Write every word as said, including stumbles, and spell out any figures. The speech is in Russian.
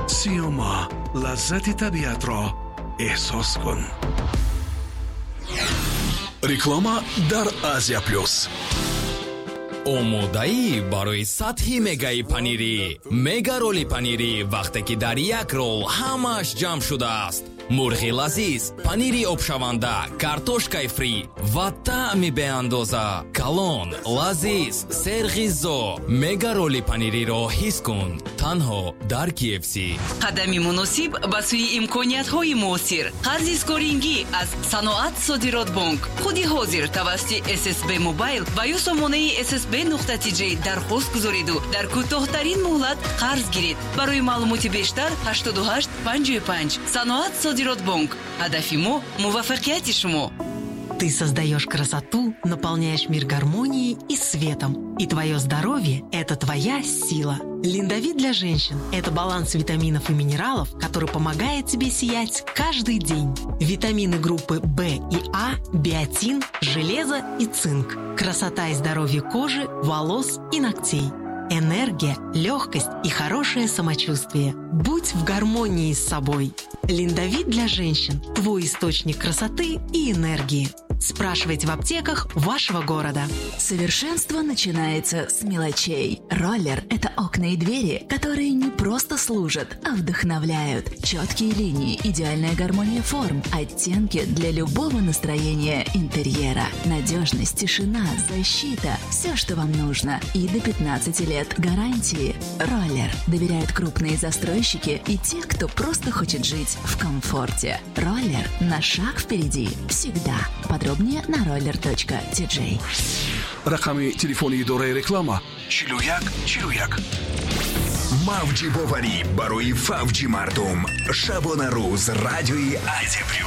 سیوما، لذت طبیعت را احساس کن. реклама дар Азия Плюс. омодаӣ барои сатҳи мегаи панири мега роли панири вақте ки дар як рол ҳамааш ҷамъ шудааст. мурғи лазиз, панири обшаванда, картошкаи фри ва таъми беандоза. калон, лазиз, серғиззо. мега роли панириро ҳис кун танҳо дар ки эф си. қадами муносиб ба суи имкониятҳои муосир. қарзи скорингӣ аз Саноат Содирот Бонк. худи ҳозир тавассути эс эс би Мобайл ва ё сомонаи эс эс би нуқта ти ҷей дархост гузориду дар кӯтоҳтарин муҳлат қарз гиред. барои маълумоти бештар ҳаштоду ҳашт панҷоҳу панҷ. Саноат Содирот Бонк. ҳадафи мо муваффақияти шумо. Ты создаешь красоту, наполняешь мир гармонией и светом. И твое здоровье – это твоя сила. Линдавит для женщин – это баланс витаминов и минералов, который помогает тебе сиять каждый день. Витамины группы В и А, биотин, железо и цинк. Красота и здоровье кожи, волос и ногтей. Энергия, легкость и хорошее самочувствие. Будь в гармонии с собой. Линдавит для женщин – твой источник красоты и энергии. Спрашивайте в аптеках вашего города. Совершенство начинается с мелочей. Роллер – это окна и двери, которые не просто служат, а вдохновляют. Четкие линии, идеальная гармония форм, оттенки для любого настроения интерьера. Надежность, тишина, защита – все, что вам нужно. И до пятнадцати лет гарантии. Роллер доверяют крупные застройщики и те, кто просто хочет жить в комфорте. Роллер – на шаг впереди. Всегда. Подробнее на roller точка ти джей. рақами телефони идораи реклама чилу як чилу як. мавҷи боварӣ барои фавҷи мардум. шабона рӯз радиои Азия Плюс.